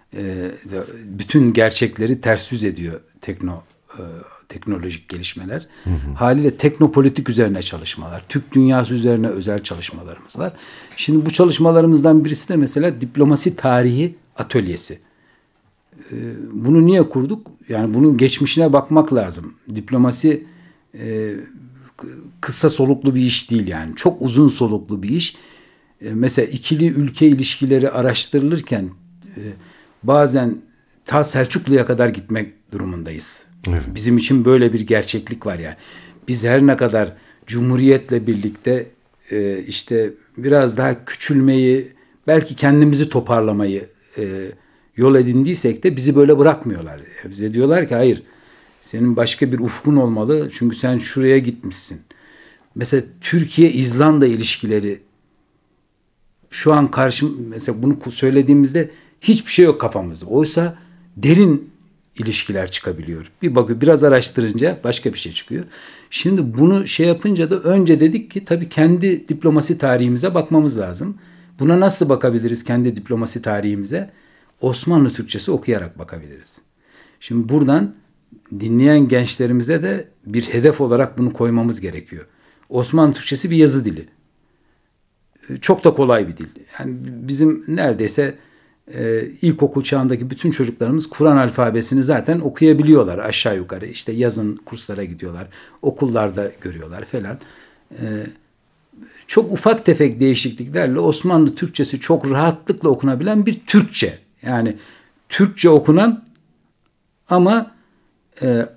bütün gerçekleri ters yüz ediyor teknolojik gelişmeler. Haliyle teknopolitik üzerine çalışmalar, Türk dünyası üzerine özel çalışmalarımız var. Şimdi bu çalışmalarımızdan birisi de mesela diplomasi tarihi atölyesi. Bunu niye kurduk? Yani bunun geçmişine bakmak lazım. Diplomasi kısa soluklu bir iş değil yani. Çok uzun soluklu bir iş. Mesela ikili ülke ilişkileri araştırılırken bazen ta Selçuklu'ya kadar gitmek durumundayız. Evet. Bizim için böyle bir gerçeklik var yani. Biz her ne kadar Cumhuriyet'le birlikte işte biraz daha küçülmeyi, belki kendimizi toparlamayı yol edindiysek de bizi böyle bırakmıyorlar. Bize diyorlar ki hayır, senin başka bir ufkun olmalı çünkü sen şuraya gitmişsin. Mesela Türkiye-İzlanda ilişkileri şu an mesela bunu söylediğimizde hiçbir şey yok kafamızda. Oysa derin ilişkiler çıkabiliyor. Bir bakıyor, biraz araştırınca başka bir şey çıkıyor. Şimdi bunu yapınca da önce dedik ki tabii kendi diplomasi tarihimize bakmamız lazım. Buna nasıl bakabiliriz kendi diplomasi tarihimize? Osmanlı Türkçesi okuyarak bakabiliriz. Şimdi buradan dinleyen gençlerimize de bir hedef olarak bunu koymamız gerekiyor. Osmanlı Türkçesi bir yazı dili. Çok da kolay bir dil. Yani bizim neredeyse ilkokul çağındaki bütün çocuklarımız Kur'an alfabesini zaten okuyabiliyorlar aşağı yukarı. İşte yazın kurslara gidiyorlar, okullarda görüyorlar falan. Çok ufak tefek değişikliklerle Osmanlı Türkçesi çok rahatlıkla okunabilen bir Türkçe. Yani Türkçe okunan ama